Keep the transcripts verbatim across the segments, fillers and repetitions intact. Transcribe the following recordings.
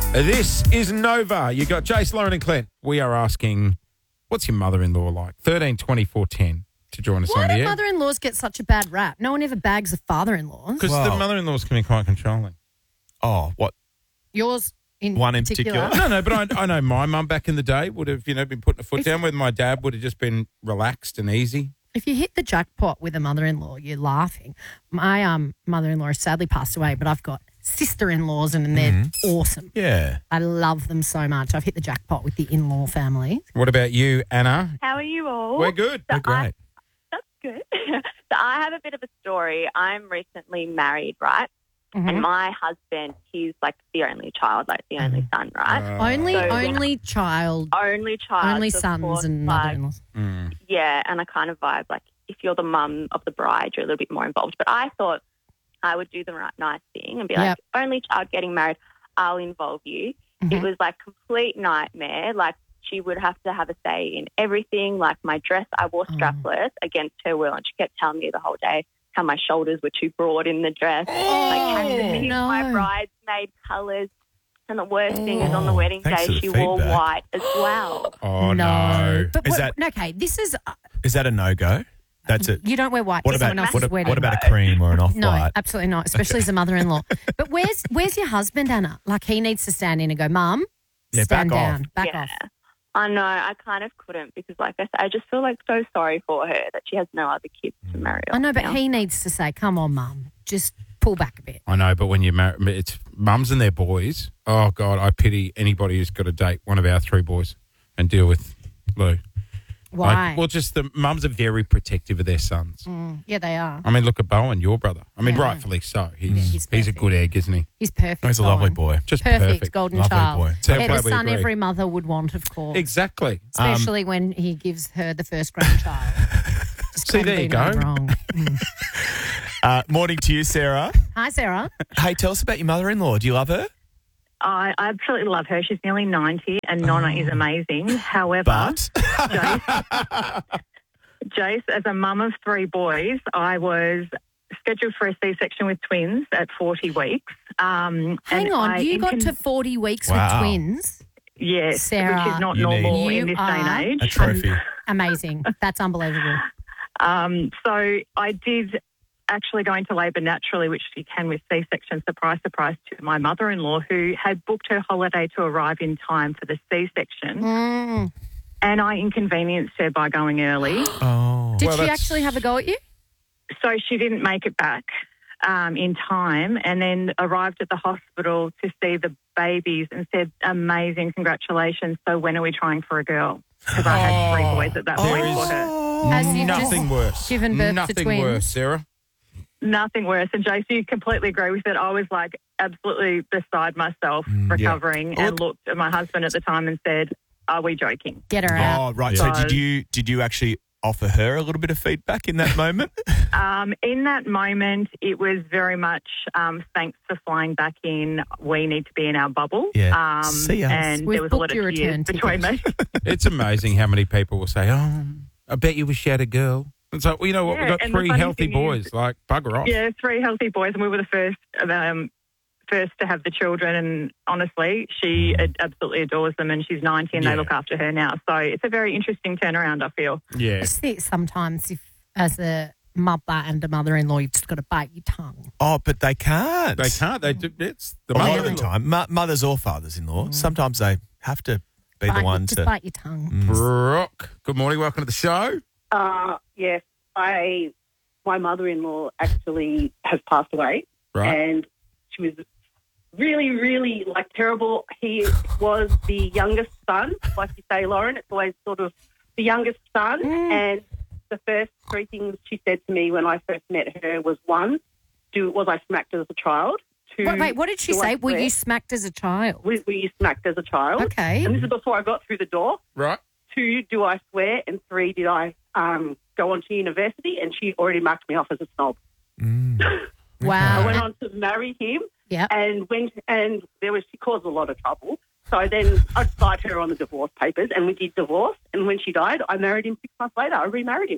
This is Nova. You got Jace, Lauren and Clint. We are asking, what's your mother-in-law like? thirteen twenty-four ten to join us Why on the do air. mother-in-laws get such a bad rap? No one ever bags a father-in-law. Because Well- the mother-in-laws can be quite controlling. Oh, what? Yours in One in particular. particular? No, no, but I, I know my mum back in the day would have, you know, been putting a foot If- down, where my dad would have just been relaxed and easy. If you hit the jackpot with a mother-in-law, you're laughing. My um, mother-in-law has sadly passed away, but I've got sister-in-laws and they're Mm-hmm. awesome. Yeah. I love them so much. I've hit the jackpot with the in-law family. What about you, Anna? How are you all? We're good. So We're great. I, that's good. So I have a bit of a story. I'm recently married, right? Mhm. And my husband, he's like the only child, like the only son, right? Uh, only, So- only child, only child. only so of sons course, and like, mother-in-laws. mm. Yeah, and I kind of vibe like if you're the mum of the bride, you're a little bit more involved. But I thought I would do the right nice thing and be like, Yep. only child getting married, I'll involve you. Mhm. It was like complete nightmare. Like she would have to have a say in everything. Like my dress, I wore Oh. strapless against her will, and she kept telling me the whole day how my shoulders were too broad in the dress. like had to Oh, pick no. my bridesmaid colours. And the worst thing is on the Oh, wedding thanks day, for the she wore feedback. white as well. Oh, no. But Is what, that- okay, this is, uh, Is that a no-go? That's it. you don't wear white What for about someone else's what, a- wedding. what about a cream or an No, off-white? absolutely not, especially as a mother-in-law. But where's where's your husband, Anna? Like he needs to stand in and go, Mum, Yeah, stand back off. down, back Yeah. off. I know, I kind of couldn't because, like I said, I just feel like so sorry for her that she has no other kids to marry off I know, but now. he needs to say, come on, Mum, just pull back a bit. I know, but when you marry, it's mums and their boys. Oh, God, I pity anybody who's got to date one of our three boys and deal with Lou. Why? Like, well, just the mums are very protective of their sons. Mm, yeah, they are. I mean, look at Bowen, your brother. I mean, Yeah. rightfully so. He's Yeah, he's, he's a perfect. good egg, isn't he? He's perfect. He's a lovely Bowen. boy. Just Perfect, perfect. golden Lovely child. boy. So Yeah, glad the we son agree. every mother would want, of course. Exactly. Especially when he gives her the first grandchild. Just See, can't there be you no go. Wrong. Mm. Uh, morning to you, Sarah. Hi, Sarah. Hey, tell us about your mother-in-law. Do you love her? I absolutely love her. She's nearly ninety and Nonna is amazing. However, But Jace, Jace, as a mum of three boys, I was scheduled for a C-section with twins at forty weeks. Um, Hang and on, I you got incon- to forty weeks Wow. with twins. Yes, Sarah, which is not you normal need- in this You day and are age. a trophy. Amazing. That's unbelievable. Um, so I did actually go into labour naturally, which you can with C-section, surprise, surprise, to my mother-in-law, who had booked her holiday to arrive in time for the C-section. Mm. And I inconvenienced her by going early. Oh. Did Well, she that's- actually have a go at you? So she didn't make it back um, in time and then arrived at the hospital to see the babies and said, amazing, congratulations. So when are we trying for a girl? Because I had three boys at that There point is- for her. As you've Nothing just worse. given birth to Nothing twins. worse, Sarah. Nothing worse. And J C, you completely agree with it. I was like absolutely beside myself Mm, recovering yeah. and looked at my husband at the time and said, are we joking? Get her out. Oh, right. Yeah. So did you did you actually offer her a little bit of feedback in that moment? Um, in that moment, it was very much um, thanks for flying back in. We need to be in our bubble. Yeah. Um, See ya. And We've there was a lot booked your of tears return between me. It's amazing how many people will say, oh, I bet you wish she had a girl. It's like, well, you know what? Yeah, We've got and the three funny healthy thing boys. is- Like, bugger off. Yeah, three healthy boys, and we were the first um, first to have the children. And honestly, she ad- absolutely adores them, and she's ninety, and Yeah. they look after her now. So it's a very interesting turnaround, I feel. Yeah. I just think sometimes if, as a mother and a mother-in-law, you've just got to bite your tongue. Oh, but they can't. They can't. They do. It's the A lot of the mother-in-law. time, mo- mothers or fathers-in-law, sometimes they have to be Bite the your- one just to. bite your tongue. Mm. Brooke, good morning. Welcome to the show. Uh, yes, I, my mother-in-law actually has passed away, Right. and she was really, really like terrible. He was the youngest son, like you say, Lauren. It's always sort of the youngest son, Mm. and the first three things she said to me when I first met her was one, do was I smacked as a child? Two, Wait, wait, what did she do I say? Were swear? you smacked as a child? Were, were you smacked as a child? Okay. And this is before I got through the door. Right. Two, do I swear? And three, did I um, go on to university? And she already marked me off as a snob. Mm. I Wow. went on to marry him, Yep. and when and there was she caused a lot of trouble. So then I signed her on the divorce papers, and we did divorce. And when she died, I married him six months later. I remarried him.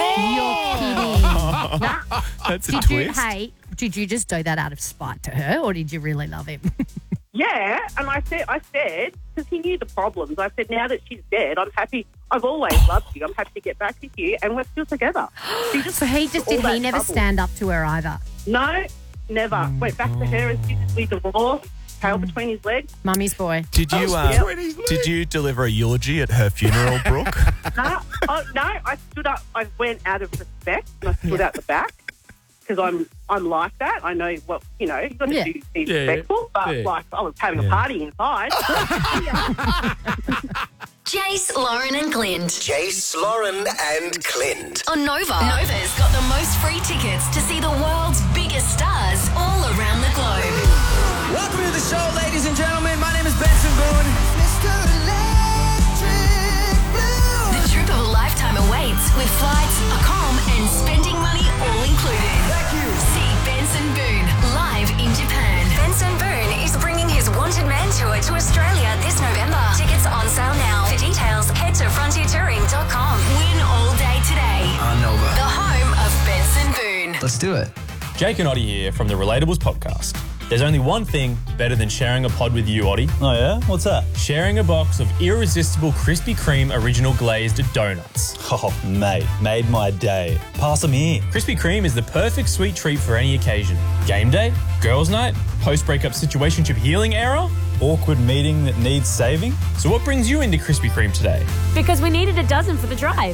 Oh, You're that's a Did twist. you, hey, did you just do that out of spite to her or did you really love him? Yeah, and I said, I said, because he knew the problems, I said, now that she's dead, I'm happy. I've always loved you. I'm happy to get back with you, and we're still together. She just So he just all did that he never trouble. stand up to her either? No, never. Went back to her and we divorced, tail between his legs. Mummy's boy. Did you uh, yeah. did you deliver a eulogy at her funeral, Brooke? No, oh, no, I stood up. I went out of respect and I stood Yeah. out the back because I'm I'm like that. I know what you know. You've got to Yeah. do, be Yeah, respectful, but yeah. like I was having Yeah. a party inside. Jace, Lauren and Clint. Jace, Lauren and Clint. On Nova. Nova's got the most free tickets to see the world's biggest stars all around the globe. Welcome to the show, ladies and gentlemen. My name is Benson Boone. Mister Electric Blue. The trip of a lifetime awaits with flights, accom and spending money all included. Thank you. See Benson Boone live in Japan. Benson Boone is bringing his Wanted Man tour to Australia this November. Tickets on sale now. For details, head to frontier touring dot com. Win all day today. On Nova. The home of Benson Boone. Let's do it. Jake and Oddie here from the Relatables podcast. There's only one thing better than sharing a pod with you, Oddie. Oh, yeah? What's that? Sharing a box of irresistible Krispy Kreme original glazed donuts. Oh, mate, made my day. Pass them here. Krispy Kreme is the perfect sweet treat for any occasion. Game day, girls' night, post-breakup situationship healing era. Awkward meeting that needs saving? So what brings you into Krispy Kreme today? Because we needed a dozen for the drive.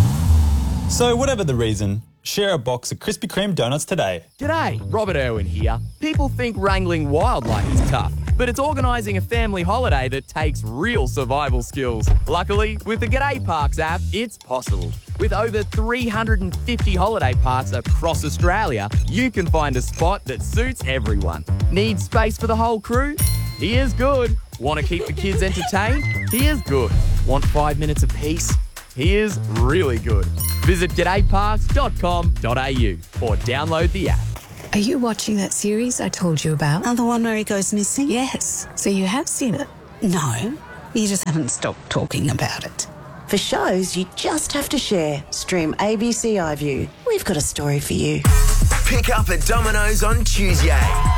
So whatever the reason, share a box of Krispy Kreme donuts today. G'day, Robert Irwin here. People think wrangling wildlife is tough, but it's organising a family holiday that takes real survival skills. Luckily, with the G'day Parks app, it's possible. With over three hundred fifty holiday parks across Australia, you can find a spot that suits everyone. Need space for the whole crew? Here's good. Want to keep the kids entertained? Here's good. Want five minutes of peace? Here's really good. Visit g'day parks dot com dot a u or download the app. Are you watching that series I told you about? Oh, the one where he goes missing? Yes. So you have seen it? No, you just haven't stopped talking about it. For shows, you just have to share. Stream A B C iView. We've got a story for you. Pick up at Domino's on Tuesday.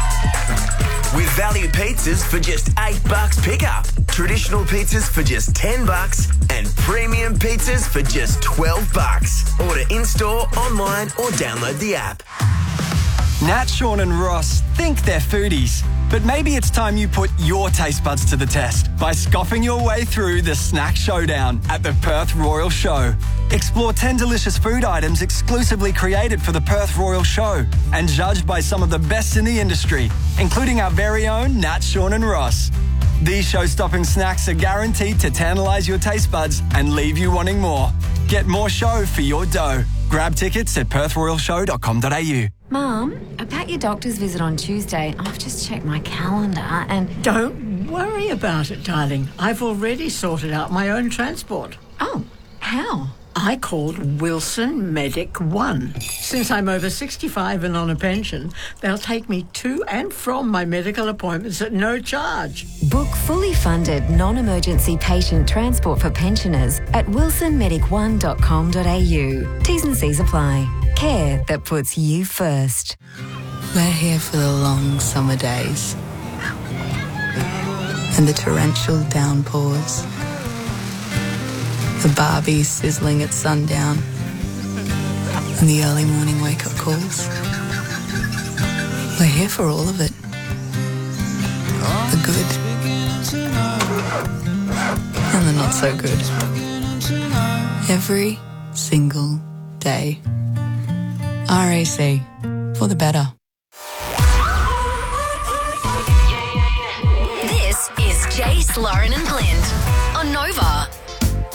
With value pizzas for just eight bucks pickup, traditional pizzas for just ten bucks, and premium pizzas for just twelve bucks. Order in-store, online, or download the app. Nat, Sean and Ross think they're foodies, but maybe it's time you put your taste buds to the test by scoffing your way through the Snack Showdown at the Perth Royal Show. Explore ten delicious food items exclusively created for the Perth Royal Show and judged by some of the best in the industry, including our very own Nat, Sean and Ross. These show-stopping snacks are guaranteed to tantalise your taste buds and leave you wanting more. Get more show for your dough. Grab tickets at perth royal show dot com dot a u. Mum, about your doctor's visit on Tuesday, I've just checked my calendar and... Don't worry about it, darling. I've already sorted out my own transport. Oh, how? I called Wilson Medic One. Since I'm over sixty-five and on a pension, they'll take me to and from my medical appointments at no charge. Book fully funded non-emergency patient transport for pensioners at wilson medic one dot com dot a u. T's and C's apply. Care that puts you first. We're here for the long summer days and the torrential downpours. The Barbie sizzling at sundown and the early morning wake-up calls. We're here for all of it. The good and the not so good. Every single day. R A C, for the better. This is Jace, Lauren and Clint on Nova.